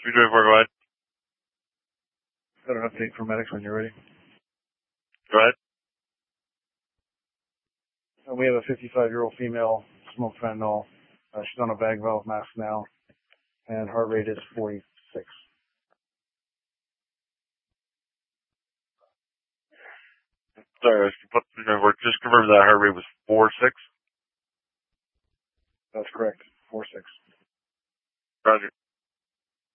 324, go ahead. Got an update from medics when you're ready. Go ahead. We have a 55-year-old female, smoked fentanyl. She's on a bag valve mask now, and heart rate is 46. Sorry, just confirm that heart rate was